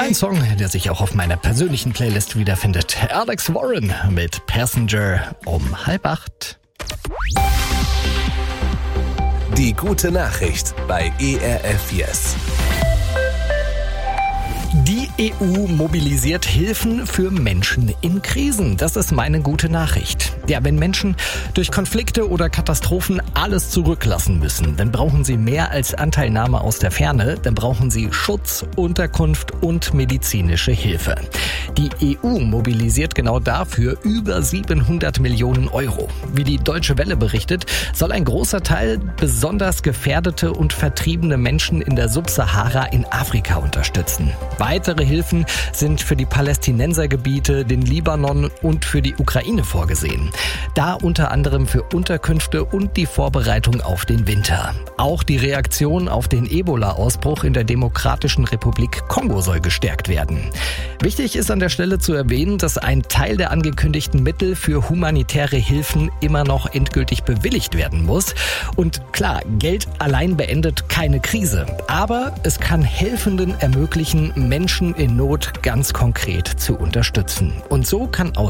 Ein Song, der sich auch auf meiner persönlichen Playlist wiederfindet. Alex Warren mit Passenger um 7:30. Die gute Nachricht bei ERF Yes. Die EU mobilisiert Hilfen für Menschen in Krisen. Das ist meine gute Nachricht. Ja, wenn Menschen durch Konflikte oder Katastrophen alles zurücklassen müssen, dann brauchen sie mehr als Anteilnahme aus der Ferne. Dann brauchen sie Schutz, Unterkunft und medizinische Hilfe. Die EU mobilisiert genau dafür über 700 Millionen Euro. Wie die Deutsche Welle berichtet, soll ein großer Teil besonders gefährdete und vertriebene Menschen in der Subsahara in Afrika unterstützen. Weitere Hilfen sind für die Palästinensergebiete, den Libanon und für die Ukraine vorgesehen. Da unter anderem für Unterkünfte und die Vorbereitung auf den Winter. Auch die Reaktion auf den Ebola-Ausbruch in der Demokratischen Republik Kongo soll gestärkt werden. Wichtig ist an der Stelle zu erwähnen, dass ein Teil der angekündigten Mittel für humanitäre Hilfen immer noch endgültig bewilligt werden muss. Und klar, Geld allein beendet keine Krise. Aber es kann Helfenden ermöglichen, Menschen in Not ganz konkret zu unterstützen. Und so kann aus